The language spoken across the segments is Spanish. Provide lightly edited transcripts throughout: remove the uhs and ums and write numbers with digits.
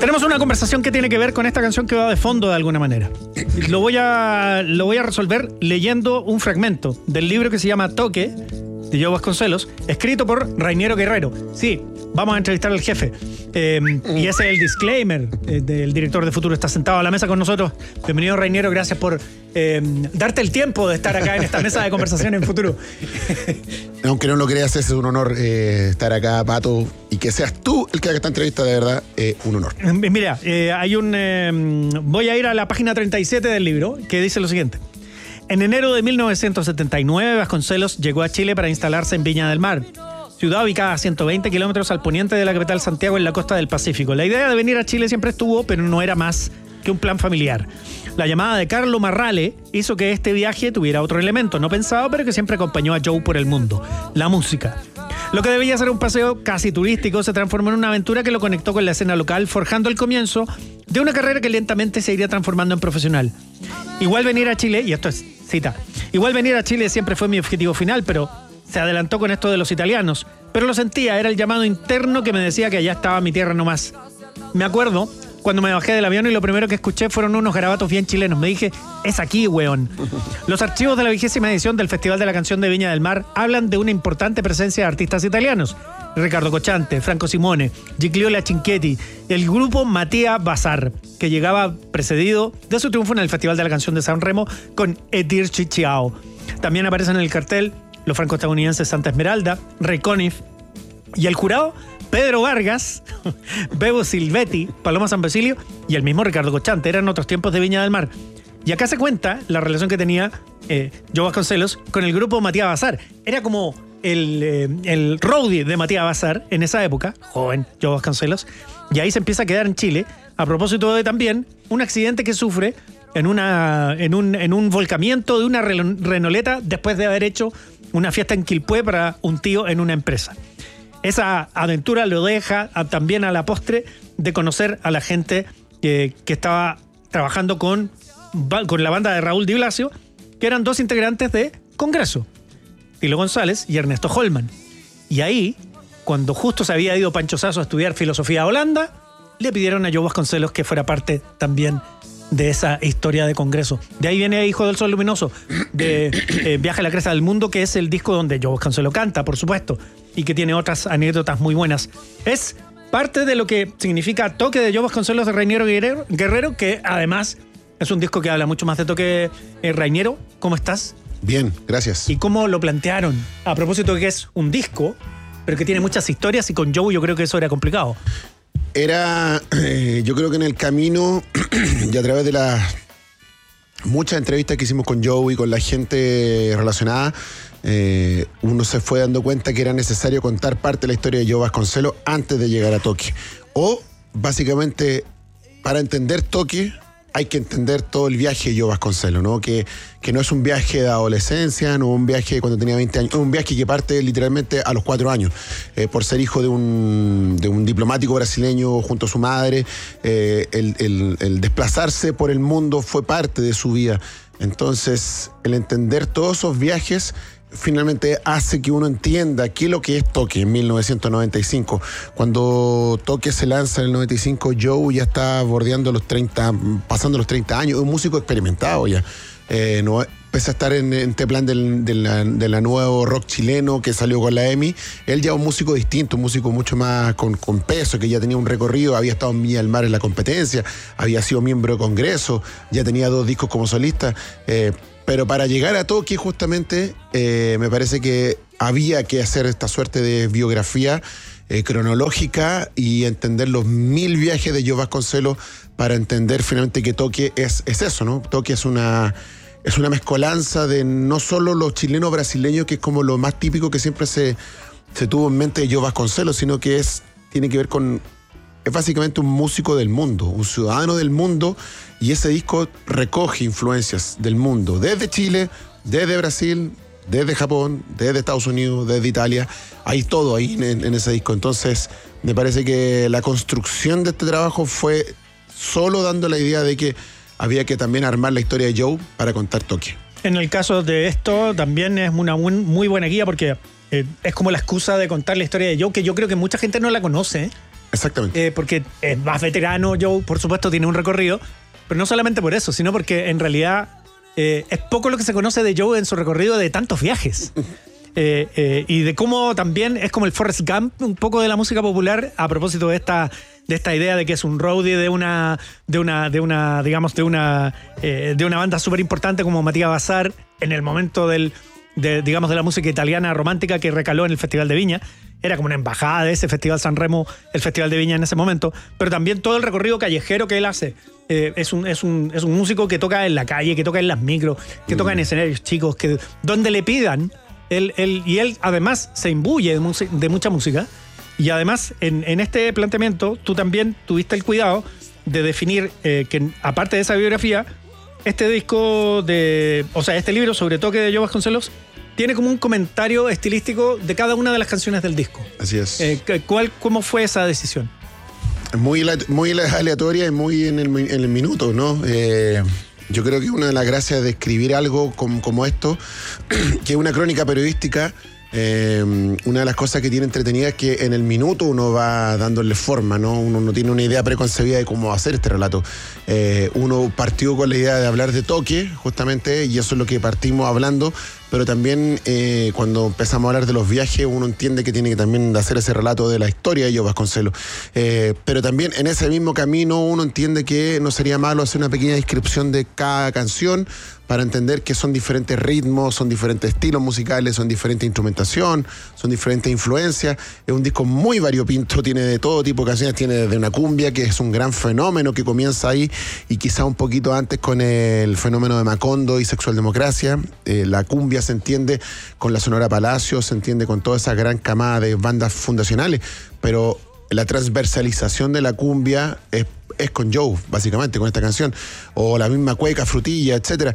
Tenemos una conversación que tiene que ver con esta canción que va de fondo de alguna manera. Lo voy a resolver leyendo un fragmento del libro que se llama Toque, de Joe Vasconcelos, escrito por Rainiero Guerrero. Sí, vamos a entrevistar al jefe. Y ese es el disclaimer del director de Futuro. Está sentado a la mesa con nosotros. Bienvenido, Rainiero. Gracias por darte el tiempo de estar acá en esta mesa de conversación en Futuro. Aunque no lo creas, es un honor estar acá, Pato, y que seas tú el que haga esta entrevista, de verdad, un honor. Mira, voy a ir a la página 37 del libro, que dice lo siguiente. En enero de 1979, Vasconcelos llegó a Chile para instalarse en Viña del Mar, ciudad ubicada a 120 kilómetros al poniente de la capital Santiago, en la costa del Pacífico. La idea de venir a Chile siempre estuvo, pero no era más que un plan familiar. La llamada de Carlo Marrale hizo que este viaje tuviera otro elemento, no pensado, pero que siempre acompañó a Joe por el mundo: la música. Lo que debía ser un paseo casi turístico se transformó en una aventura que lo conectó con la escena local, forjando el comienzo de una carrera que lentamente se iría transformando en profesional. Igual venir a Chile, y esto es cita, igual venir a Chile siempre fue mi objetivo final, pero se adelantó con esto de los italianos. Pero lo sentía, era el llamado interno que me decía que allá estaba mi tierra nomás. Me acuerdo cuando me bajé del avión y lo primero que escuché fueron unos garabatos bien chilenos. Me dije, es aquí, weón. Los archivos de la 20ª edición del Festival de la Canción de Viña del Mar hablan de una importante presencia de artistas italianos: Riccardo Cocciante, Franco Simone, Gigliola Cinquetti, el grupo Mattia Bazar, que llegaba precedido de su triunfo en el Festival de la Canción de San Remo con E Dirci Ciao. También aparecen en el cartel los franco-estadounidenses Santa Esmeralda, Ray Conniff, y el jurado Pedro Vargas, Bebo Silvetti, Paloma San Basilio y el mismo Riccardo Cocciante. Eran otros tiempos de Viña del Mar. Y acá se cuenta la relación que tenía Joe Vasconcelos con el grupo Mattia Bazar. Era como el roadie de Mattia Bazar en esa época, joven Joe Vasconcelos, y ahí se empieza a quedar en Chile, a propósito de también un accidente que sufre en un volcamiento de una renoleta después de haber hecho una fiesta en Quilpué para un tío en una empresa. Esa aventura lo deja también a la postre de conocer a la gente que estaba trabajando con la banda de Raúl Di Blasio, que eran dos integrantes de Congreso, Tilo González y Ernesto Holman. Y ahí, cuando justo se había ido Pancho Sasso a estudiar filosofía a Holanda, le pidieron a Joe Vasconcelos que fuera parte también de esa historia de Congreso. De ahí viene Hijo del Sol Luminoso, de Viaje a la Cresta del Mundo, que es el disco donde Joe Vasconcelos canta, por supuesto, y que tiene otras anécdotas muy buenas. Es parte de lo que significa Toque, de Joe Vasconcelos, de Rainiero Guerrero, que además es un disco que habla mucho más de Toque. Rainiero, ¿cómo estás? Bien, gracias. ¿Y cómo lo plantearon? A propósito de que es un disco, pero que tiene muchas historias, y con Joe yo creo que eso era complicado. Yo creo que en el camino y a través de las muchas entrevistas que hicimos con Joe y con la gente relacionada, uno se fue dando cuenta que era necesario contar parte de la historia de Joe Vasconcelos antes de llegar a Toque. O, básicamente, para entender Toque, hay que entender todo el viaje de Joe Vasconcelos, ¿no? Que no es un viaje de adolescencia, no es un viaje cuando tenía 20 años, es un viaje que parte literalmente a los 4 años, por ser hijo de un diplomático brasileño junto a su madre. El desplazarse por el mundo fue parte de su vida. Entonces, el entender todos esos viajes finalmente hace que uno entienda qué es lo que es Toque en 1995. Cuando Toque se lanza en el 95, Joe ya está bordeando los 30, pasando los 30 años, un músico experimentado ya. No, pese a estar en este plan de la nuevo rock chileno que salió con la EMI, él ya es un músico distinto, un músico mucho más con peso, que ya tenía un recorrido, había estado en Viña del Mar en la competencia, había sido miembro de Congreso, ya tenía 2 discos como solista. Pero para llegar a Toque, justamente, me parece que había que hacer esta suerte de biografía cronológica y entender los 1000 viajes de Joe Vasconcelos para entender finalmente que Toque es eso, ¿no? Toque es una mezcolanza de no solo los chilenos brasileños, que es como lo más típico que siempre se tuvo en mente de Joe Vasconcelos, sino que tiene que ver con... Es básicamente un músico del mundo, un ciudadano del mundo, y ese disco recoge influencias del mundo, desde Chile, desde Brasil, desde Japón, desde Estados Unidos, desde Italia. Hay todo ahí en ese disco. Entonces, me parece que la construcción de este trabajo fue solo dando la idea de que había que también armar la historia de Joe para contar Toque. En el caso de esto, también es una muy buena guía, porque es como la excusa de contar la historia de Joe, que yo creo que mucha gente no la conoce, Exactamente. Porque es más veterano. Joe, por supuesto, tiene un recorrido, pero no solamente por eso, sino porque en realidad es poco lo que se conoce de Joe en su recorrido de tantos viajes. Y de cómo también es como el Forrest Gump un poco de la música popular, a propósito de esta idea de que es un roadie de una banda súper importante como Matías Bazar en el momento de la música italiana romántica que recaló en el Festival de Viña. Era como una embajada de ese Festival San Remo, el Festival de Viña en ese momento, pero también todo el recorrido callejero que él hace. Es un músico que toca en la calle, que toca en las micros, que toca en escenarios chicos, que donde le pidan. Él además se imbuye de mucha música, y además en este planteamiento tú también tuviste el cuidado de definir que aparte de esa biografía, este libro sobre Toque de Joe Vasconcelos tiene como un comentario estilístico de cada una de las canciones del disco. Así es. ¿Cómo fue esa decisión? Muy aleatoria y muy en el minuto, ¿no? Yo creo que una de las gracias de escribir algo como esto, que es una crónica periodística, una de las cosas que tiene entretenida es que en el minuto uno va dándole forma, ¿no? Uno no tiene una idea preconcebida de cómo hacer este relato. Uno partió con la idea de hablar de Toque, justamente, y eso es lo que partimos hablando, pero también cuando empezamos a hablar de los viajes, uno entiende que tiene que también hacer ese relato de la historia de Joe Vasconcelos. Pero también en ese mismo camino uno entiende que no sería malo hacer una pequeña descripción de cada canción para entender que son diferentes ritmos, son diferentes estilos musicales, son diferente instrumentación, son diferentes influencias. Es un disco muy variopinto, tiene de todo tipo de canciones, tiene desde una cumbia, que es un gran fenómeno que comienza ahí, y quizá un poquito antes con el fenómeno de Macondo y Sexual Democracia. La cumbia se entiende con la Sonora Palacio, se entiende con toda esa gran camada de bandas fundacionales, pero la transversalización de la cumbia es con Joe, básicamente, con esta canción, o la misma Cueca, Frutilla, etcétera.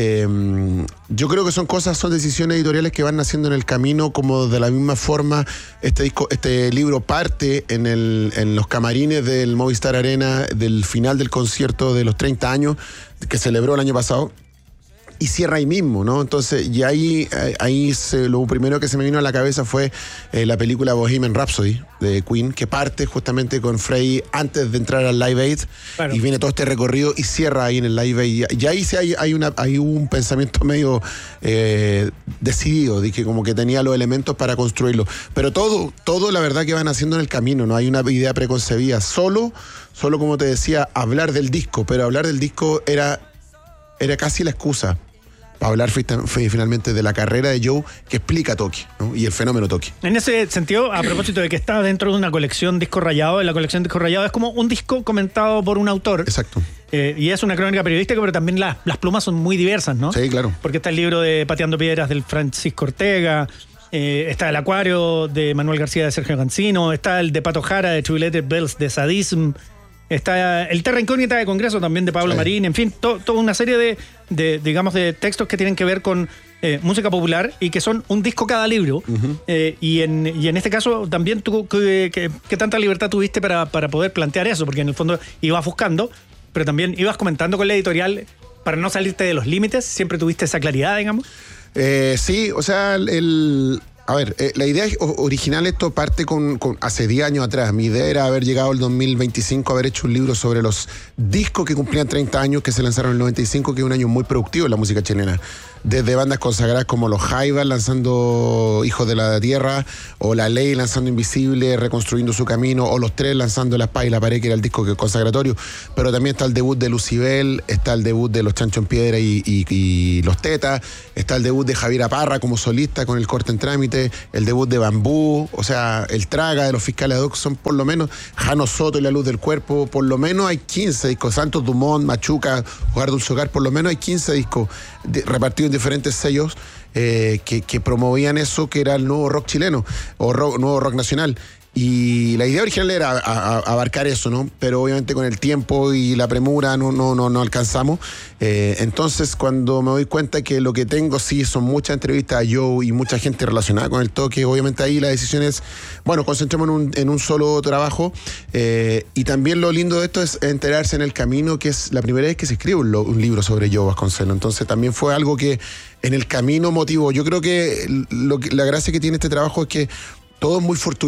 Yo creo que son decisiones editoriales que van naciendo en el camino, como de la misma forma este libro parte en los camarines del Movistar Arena, del final del concierto de los 30 años que celebró el año pasado, y cierra ahí mismo, ¿no? Entonces, y lo primero que se me vino a la cabeza fue la película Bohemian Rhapsody de Queen, que parte justamente con Freddie antes de entrar al Live Aid, claro. Y viene todo este recorrido y cierra ahí en el Live Aid. Y ahí sí hay un pensamiento medio decidido, de que como que tenía los elementos para construirlo. Pero todo la verdad que van haciendo en el camino, no hay una idea preconcebida. Solo como te decía, hablar del disco, pero hablar del disco era casi la excusa para hablar finalmente de la carrera de Joe, que explica Toque, ¿no? Y el fenómeno Toque. En ese sentido, a propósito de que está dentro de una colección Disco Rayado, la colección Disco Rayado es como un disco comentado por un autor. Exacto. Y es una crónica periodística, pero también las plumas son muy diversas, ¿no? Sí, claro. Porque está el libro de Pateando Piedras del Francisco Ortega, está El Acuario de Manuel García de Sergio Cancino, está el de Pato Jara de Tribuleted Bells de Sadism, está el Terra Incógnita de Congreso también de Pablo Marín, en fin, toda una serie de textos que tienen que ver con música popular y que son un disco cada libro. Uh-huh. Y en este caso también tú, ¿qué tanta libertad tuviste para poder plantear eso? Porque en el fondo ibas buscando, pero también ibas comentando con la editorial para no salirte de los límites. ¿Siempre tuviste esa claridad, digamos? Sí, o sea, la idea original, esto parte con hace 10 años atrás. Mi idea era haber llegado al 2025, haber hecho un libro sobre los discos que cumplían 30 años, que se lanzaron en el 95, que es un año muy productivo en la música chilena. Desde bandas consagradas como los Jaivas lanzando Hijos de la Tierra, o La Ley lanzando Invisible, Reconstruyendo su Camino, o Los Tres lanzando La Espada y la Pared, que era el disco consagratorio. Pero también está el debut de Lucibel, está el debut de Los Chancho en Piedra y Los Tetas, está el debut de Javier Parra como solista con El Corte en Trámite, el debut de Bambú, o sea, el Traga de los Fiscales Ad Hoc, son por lo menos Jano Soto y La Luz del Cuerpo, por lo menos hay 15 discos, Santos Dumont, Machuca, Jugar Dulce Hogar, por lo menos hay 15 discos repartidos en diferentes sellos que promovían eso, que era el nuevo rock chileno o nuevo rock nacional. Y la idea original era abarcar eso, ¿no? Pero obviamente con el tiempo y la premura no alcanzamos. Entonces, cuando me doy cuenta que lo que tengo sí son muchas entrevistas a Joe y mucha gente relacionada con el Toque, obviamente ahí la decisión es, bueno, concentrémonos en un solo trabajo. Y también lo lindo de esto es enterarse en el camino, que es la primera vez que se escribe un libro sobre Joe Vasconcelos. Entonces también fue algo que en el camino motivó. Yo creo que la gracia que tiene este trabajo es que todo es muy fortuito.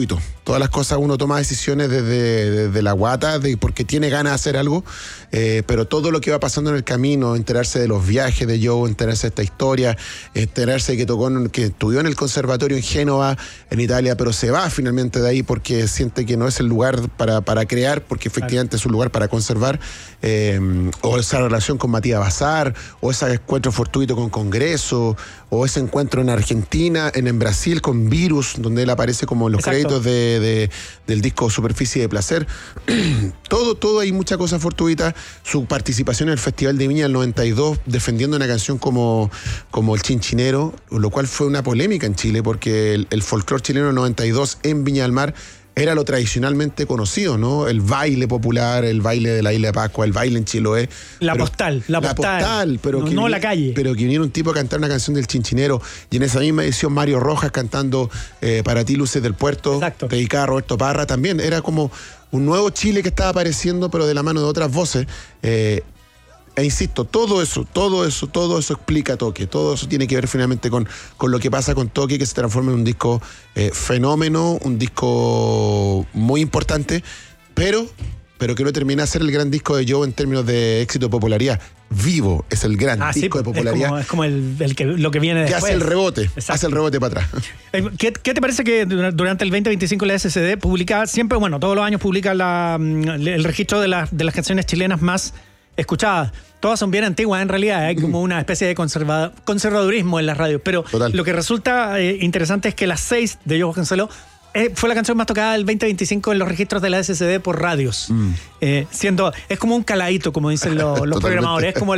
Todas las cosas uno toma decisiones desde la guata, porque tiene ganas de hacer algo, pero todo lo que va pasando en el camino, enterarse de los viajes de Joe, enterarse de esta historia, enterarse de que estudió en el conservatorio en Génova, en Italia, pero se va finalmente de ahí porque siente que no es el lugar para crear, porque efectivamente es un lugar para conservar, o esa relación con Matías Bazar, o ese encuentro fortuito con Congreso, o ese encuentro en Argentina, en Brasil con Virus, donde él aparece como en los créditos del disco Superficie de Placer. todo hay mucha cosa fortuita. Su participación en el Festival de Viña del 92 defendiendo una canción como El Chinchinero, lo cual fue una polémica en Chile porque el folclore chileno del 92 en Viña del Mar era lo tradicionalmente conocido, ¿no? El baile popular, el baile de la Isla de Pascua, el baile en Chiloé. La postal. Pero no la calle. Pero que viniera un tipo a cantar una canción del Chinchinero, y en esa misma edición Mario Rojas cantando Para ti Luces del Puerto, dedicada a Roberto Parra, también era como un nuevo Chile que estaba apareciendo, pero de la mano de otras voces. E insisto, todo eso explica Toque. Todo eso tiene que ver finalmente con lo que pasa con Toque, que se transforma en un disco fenómeno, un disco muy importante, pero que no termina de ser el gran disco de Joe en términos de éxito y popularidad. Vivo es el gran disco de popularidad. Es como lo que viene después. Que hace el rebote. Exacto. Hace el rebote para atrás. ¿Qué te parece que durante el 2025 la SCD publica, siempre, todos los años publica el registro de las canciones chilenas más escuchadas? Todas son bien antiguas en realidad, hay como una especie de conservadurismo en las radios, pero total. Lo que resulta interesante es que las 6 de Joe Vasconcelos fue la canción más tocada del 2025 en los registros de la SCD por radios. Es como un caladito, como dicen los programadores. Es como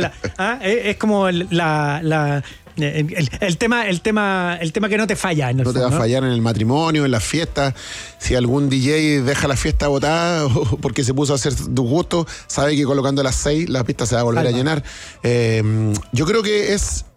el tema que no te falla en el fondo, te va a fallar en el matrimonio, en las fiestas. Si algún DJ deja la fiesta botada porque se puso a hacer tu gusto, sabe que colocando las 6 la pista se va a volver a llenar. Yo creo que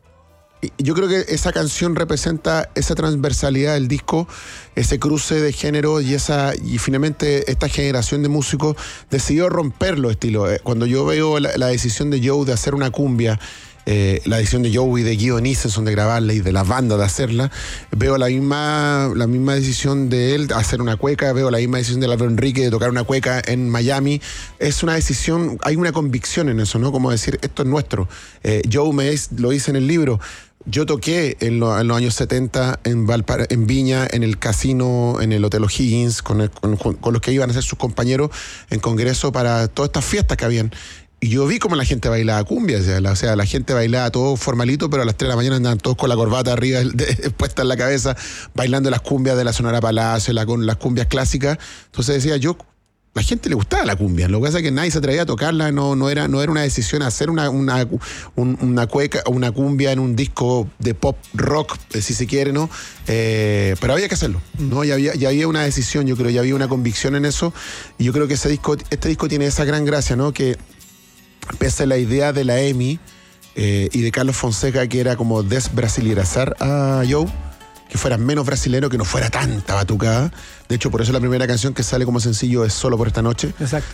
esa canción representa esa transversalidad del disco, ese cruce de género y finalmente esta generación de músicos decidió romper los estilos. Cuando yo veo la decisión de Joe de hacer una cumbia, la decisión de Joe y de Guido Nielsen de grabarla y de la banda de hacerla, veo la misma decisión de él de hacer una cueca, veo la misma decisión de Álvaro Enrique de tocar una cueca en Miami. Es una decisión, hay una convicción en eso, ¿no? Como decir, esto es nuestro. Joe lo dice en el libro. Yo toqué en los años 70 en Viña, en el casino, en el Hotel O'Higgins, con los que iban a ser sus compañeros en Congreso para todas estas fiestas que habían. Y yo vi cómo la gente bailaba cumbia, o sea, la gente bailaba todo formalito, pero a las 3 de la mañana andaban todos con la corbata arriba puesta en la cabeza, bailando las cumbias de la Sonora Palacio, con las cumbias clásicas. Entonces decía yo, la gente le gustaba la cumbia, lo que pasa es que nadie se atrevía a tocarla, no era una decisión hacer una cueca o una cumbia en un disco de pop rock, si se quiere, ¿no? Pero había que hacerlo, ¿no? Ya había una decisión, yo creo, ya había una convicción en eso, y yo creo que este disco tiene esa gran gracia, ¿no? Que pese a la idea de la EMI y de Carlos Fonseca, que era como desbrasilerizar a Joe, que fuera menos brasilero, que no fuera tanta batucada. De hecho, por eso la primera canción que sale como sencillo es Solo por esta noche. Exacto.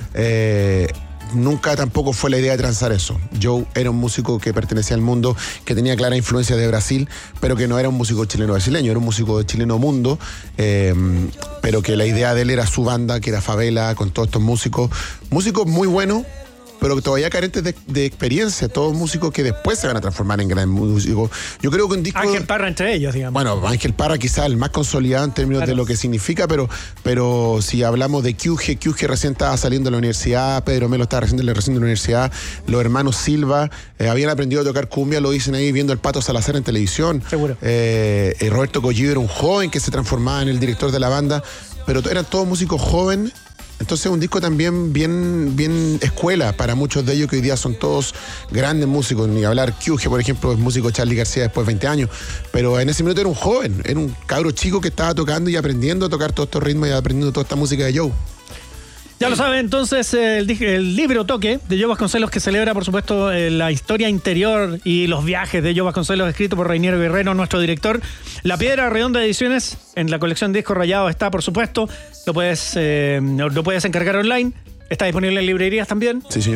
Nunca tampoco fue la idea de transar eso. Joe era un músico que pertenecía al mundo, que tenía clara influencia de Brasil, pero que no era un músico chileno-brasileño, era un músico de chileno mundo, pero que la idea de él era su banda, que era Favela, con todos estos músicos muy buenos, pero todavía carentes de experiencia, todos músicos que después se van a transformar en gran músicos. Yo creo que un disco... Ángel Parra entre ellos, digamos. Bueno, Ángel Parra quizás el más consolidado en términos de lo que significa, pero si hablamos de Kyuge recién estaba saliendo de la universidad, Pedro Melo estaba recién de la universidad, los hermanos Silva habían aprendido a tocar cumbia, lo dicen ahí viendo el Pato Salazar en televisión. Seguro. Roberto Collido era un joven que se transformaba en el director de la banda, pero eran todos músicos jóvenes. Entonces un disco también bien escuela para muchos de ellos, que hoy día son todos grandes músicos. Ni hablar, Kyuge, por ejemplo, es músico Charly García después de 20 años. Pero en ese minuto era un joven, era un cabro chico que estaba tocando y aprendiendo a tocar todos estos ritmos y aprendiendo toda esta música de Joe. Ya lo saben, entonces, el libro Toque de Joe Vasconcelos, que celebra, por supuesto, la historia interior y los viajes de Joe Vasconcelos, escrito por Reiniero Guerrero, nuestro director. La Piedra Redonda de Ediciones, en la colección Disco Rayado está, por supuesto. Lo puedes encargar online. Está disponible en librerías también. Sí, señor.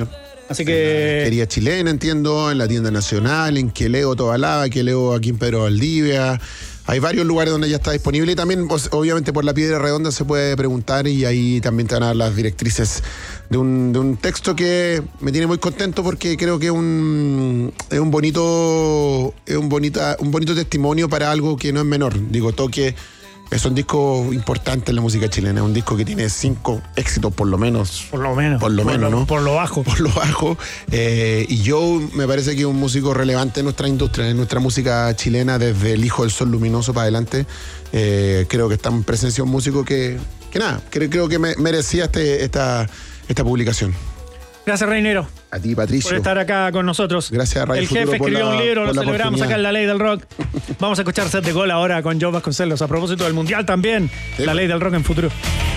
Así que... Quería Chilena, entiendo, en la tienda nacional, en Queleo, Tobalaba, Queleo aquí en Pedro Valdivia. Hay varios lugares donde ya está disponible y también, pues, obviamente, por la Piedra Redonda se puede preguntar y ahí también te van a dar las directrices de un texto que me tiene muy contento porque creo que es un bonito testimonio para algo que no es menor. Digo, Toque es un disco importante en la música chilena, es un disco que tiene 5 éxitos por lo menos. Por lo menos, ¿no? Por lo bajo. Por lo bajo. Y Joe me parece que es un músico relevante en nuestra industria, en nuestra música chilena, desde El Hijo del Sol Luminoso para adelante. Creo que está en presencia un músico que creo que merecía esta publicación. Gracias, Reinero. A ti, Patricio. Por estar acá con nosotros. Gracias a Radio El Futuro jefe por escribió la- un libro, por lo la celebramos acá en La Ley del Rock. Vamos a escuchar Set de Gol ahora con Joe Vasconcelos. A propósito del Mundial también. Sí. La Ley del Rock en Futuro.